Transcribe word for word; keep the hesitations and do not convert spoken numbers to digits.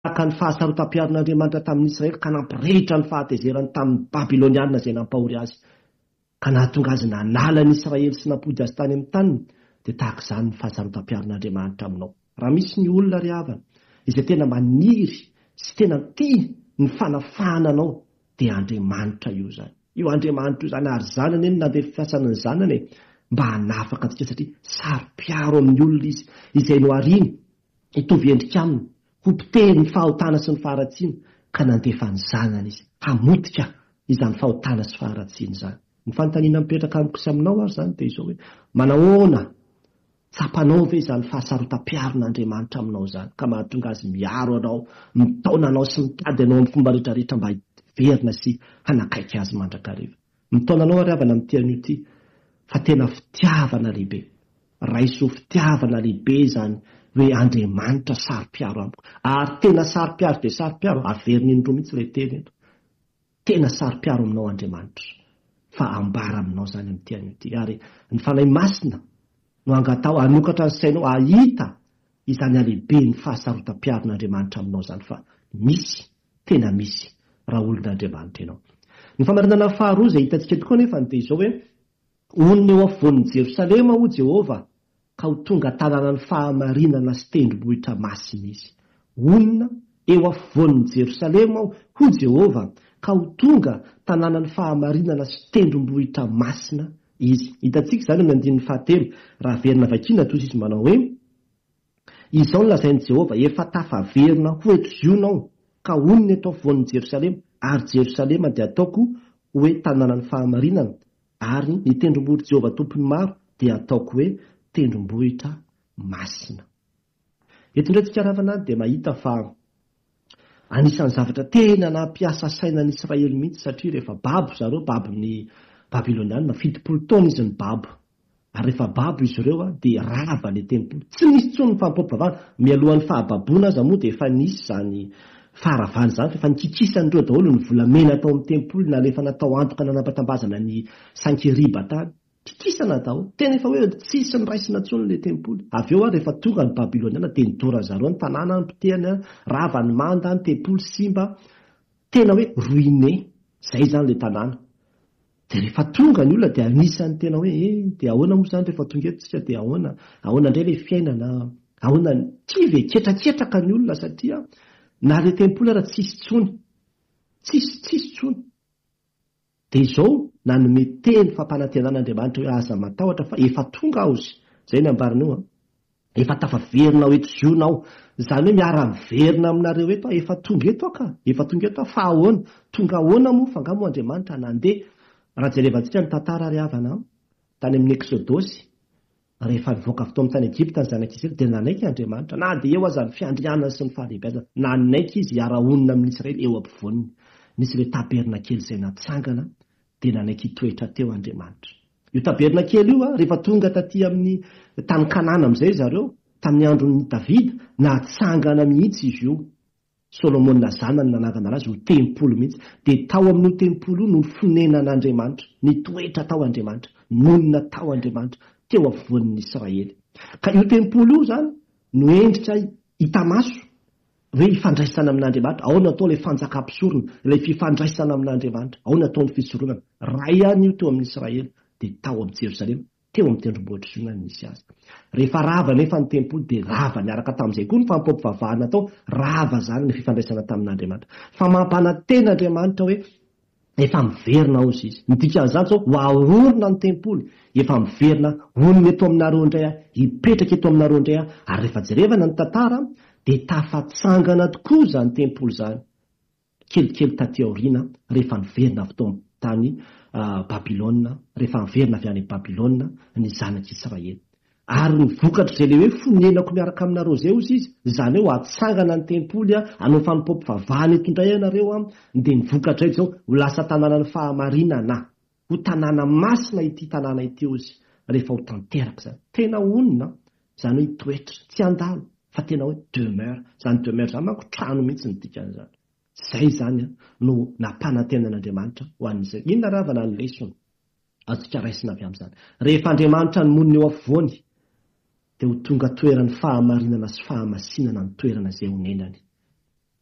ka ny fahasarotam-piaron'Andriamanitra tamin'ny Israely ka nampirehitra ny fahatezerany tamin'ny Babilonianina izay nampahory azy. Ka nahatonga azy nanala ny Israely sy nampody azy tany amin'ny taniny, dia tahaka izany ny fahasarotam-piaron'Andriamanitra aminao. Raha misy ny olona ry havana izay tena maniry sy tena tia ny fanafahana anao, dia Andriamanitra io zany. Io Andriamanitra io zany, ary zanany eny nandeha fiasana ny zanany mba hanafaka antsika, satria saro-piaro amin'ny olona izy izay no ariany hitovy endrika aminy, hopiteny ny fahotana sy ny faharatsiana, ka nandefa ny zanany izy hamotika izany fahotana sy faharatsiana izany. Ny fanontaniana mipetraka amiko sy aminao ary zany dia izao hoe manahoana tsapanao ve izany fahasarotam-piaron'Andriamanitra aminao zany, ka mahatonga azy miaro anao, mitaona anao sy mitady anao amin'ny fomba rehetrarehetra mba hiverina sy hanakaiky azy mandrakariva. Mitaona anao ary havana amin'ity an'io ity, fa tena fitiavana lehibe, raiso fitiavana lehibe zany hoe Andriamanitra saro-piaro amiko. Ary tena saro-piaro dia saro-piaro, averiny indroa mihitsy ilay teny eto. Tena saro-piaro aminao Andriamanitra, fa ambara aminao zany amin'ity an'io ity. Ary ny fanahy masina no angatao hanokatra ny sainao ahita izany alehibe ny fahasarotam-piaron'Andriamanitra aminao zany, fa misy, tena misy raha olon'Andriamanitra ianao. Ny famarinana faharoa izay hitantsika tokoa nefa dia izao hoe onona eo afovoan'i Jerosalema ho Jehovah, ka ho tonga tanàna ny fahamarinana sy tendrombohitra masina izy. Onona eo afovoan'i Jerosalema ho Jehovah, ka ho tonga tanàna ny fahamarinana sy tendrombohitra masina izy. Hitantsika izany amin'ny andininy fahatelo, raha verina vakiana toy izy manao hoe izao no lazain'i Jehovah, efa tafaverina ho eto zionao, ka onona eto afovoan'i Jerosalema, ary Jerosalema dia ataoko hoe tanàna ny fahamarinana, ary ny tendrombohitra Jehovah tompony maro dia ataoko hoe tendrombohitra masina. Eto indray tsika ravana dia mahita fa anisan'ny zavatra tena nampiasa sainan'ny Israely mihitsy, satria rehefa babo zareo, babon'ny Babilonianina, fitopolo taona izy ny babo, ary rehefa babo izy ireo dia rava ilay tempoly, tsy misy intsony ny fampam-pivavahana. Mialohan'ny fahababoana aza moa dia efa nisy zany faharavana zany, efa nikikisandreo daholo ny volamena tao amin'ny tempoly, na rehefa natao antoka nanapatambazana ny Sankiriba tany, kikisana daholo, tena efa hoe tsisy ny raisina intsony ilay tempoly. Avy eo rehefa tonga ny Babiloniana dia nidora zareo ny tanàna, ny potehana, rava ny manda, ny tempoly simba, tena hoe ruiné, zay zany ilay tanàna. Dia rehefa tonga ny olona dia anisany tena hoe eh, dia ahoana moa zany rehefa tonga eto tsika, dia ahoana ahoana indray ilay fiainana, ahoana tsy ve ketraketraka ny olona, satria na ilay tempoly ara tsisy tsony, tsisy tsisy tsony. Dia izao nanome teny fampanantenan'Andriamanitra hoe aza matahotra fa efa tonga aho izy, zay ny ambariny io, efa tafaverina ho eto zionao, izany hoe miara-miverina aminareo eto, efa tonga eto ka, efa tonga eto fa ahoana, tonga ahoana moa, fa angamba Andriamanitra nandeha. Raha jerevantsika ny tantara ry havana tany amin'ny Exodosy, rehefa nivoaka avy tao amin'ny tany Egypta ny zanak'Israely, dia nanaiky Andriamanitra, na dia eo aza ny fiandrianana sy ny fahalehibiazana, nanaiky izy hiara-onina amin'ny Israely eo ampovoaniny. Nisy ilay taberna kely izay natsangana, dia nanaiky hitoetra teo Andriamanitra. Io taberna kely io rehefa tonga taty amin'ny tany Kanana amin'izay zareo, tamin'ny andron'ny Davida, natsangana mihitsy izy io. Solomona zanany nanavana azy ho tempoly mihitsy, dia tao amin'io tempoly io no fonenan'Andriamanitra, nitoetra tao Andriamanitra, nonina tao Andriamanitra teo afovoan'ny Israely. Ka io tempoly io zany no endrika hita maso hoe ifandraisana amin'Andriamanitra, ao natao ilay fanjakam-pisorona, ilay fifandraisana amin'Andriamanitra, ao natao ny fisoronana. Raha ihany io teo amin'ny Israely, dia tao amin'ny Jerosalema, teo amin'ny tendrombohitra Ziona no misy azy. Rehefa rava nefa ny tempoly dia rava niaraka tamin'izay koa ny fampam-pivavahana tao, rava zany ny fifandraisana tamin'Andriamanitra. Fa mampanantena Andriamanitra hoe efa miverina ao izy. Ny dikan'izany zao ho ahorona ny tempoly, efa miverina, onona eto aminareo indray aho, hipetraka eto aminareo indray aho. Ary rehefa jerevana ny tantara dia tafatsangana tokoa zany tempoly zany, kelikely taty aoriana, rehefa niverina avy tao amin'ny tany uh, Babilôna, rehefa niverina avy any Babilôna ny zanak'Israely. Ary ny vokatra izay le hoe fonenako miaraka aminareo zay izy izy, izany hoe hatsangana ny tempoly hanao fanompoam-pivavahana eto indray ianareo, dia ny vokatra izao ho lasa tanàna ny fahamarinana, ho tanàna masina ity tanàna ity izy rehefa ho tanteraka zany. Tena onona, izany hoe hitoetra, tsy andalo, fa tena hoe demeure. Zany demeure zany manko trano mihitsy ny dikan'izany. Zay zany no nampanantenan'Andriamanitra ho an'izay. Inona ravana ny lesona azontsika raisina avy amin'izany? Rehefa Andriamanitra ny monina eo afovoany, dia ho tonga toerany fahamarinana sy fahamasinana ny toerana izay honenany.